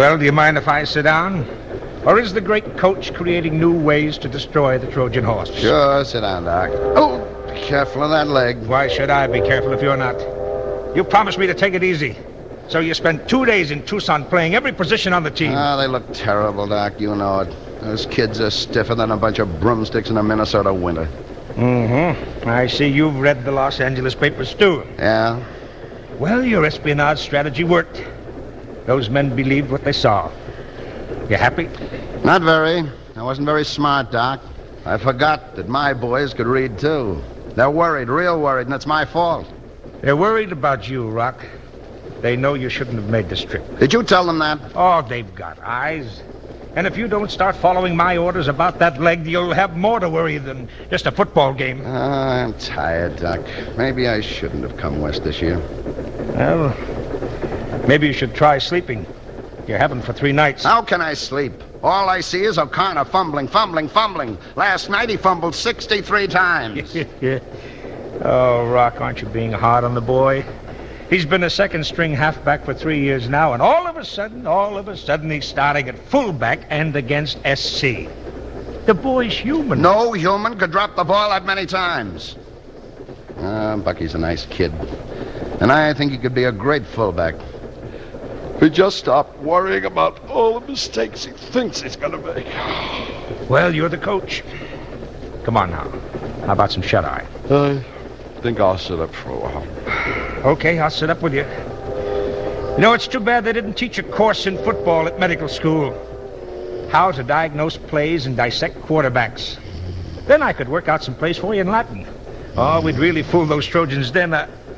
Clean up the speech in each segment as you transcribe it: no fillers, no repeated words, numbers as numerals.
Well, do you mind if I sit down? Or is the great coach creating new ways to destroy the Trojan horse? Sure, sit down, Doc. Oh, be careful of that leg. Why should I be careful if you're not? You promised me to take it easy. So you spent 2 days in Tucson playing every position on the team. They look terrible, Doc. You know it. Those kids are stiffer than a bunch of broomsticks in a Minnesota winter. Mm-hmm. I see you've read the Los Angeles papers, too. Yeah? Well, your espionage strategy worked. Those men believed what they saw. You happy? Not very. I wasn't very smart, Doc. I forgot that my boys could read, too. They're worried, real worried, and it's my fault. They're worried about you, Rock. They know you shouldn't have made this trip. Did you tell them that? Oh, they've got eyes. And if you don't start following my orders about that leg, you'll have more to worry than just a football game. I'm tired, Doc. Maybe I shouldn't have come west this year. Well, maybe you should try sleeping. You haven't for 3 nights. How can I sleep? All I see is O'Connor fumbling. Last night he fumbled 63 times. Oh, Rock, aren't you being hard on the boy? He's been a second-string halfback for 3 years now, and all of a sudden, he's starting at fullback and against SC. The boy's human. No human could drop the ball that many times. Bucky's a nice kid. And I think he could be a great fullback. He just stopped worrying about all the mistakes he thinks he's going to make. Well, you're the coach. Come on now. How about some shut-eye? I think I'll sit up for a while. Okay, I'll sit up with you. You know, it's too bad they didn't teach a course in football at medical school. How to diagnose plays and dissect quarterbacks. Then I could work out some plays for you in Latin. Oh, we'd really fool those Trojans then.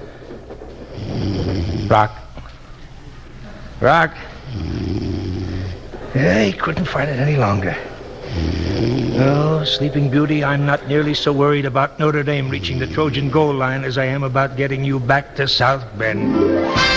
Rock. He couldn't fight it any longer. Oh, Sleeping Beauty, I'm not nearly so worried about Notre Dame reaching the Trojan goal line as I am about getting you back to South Bend.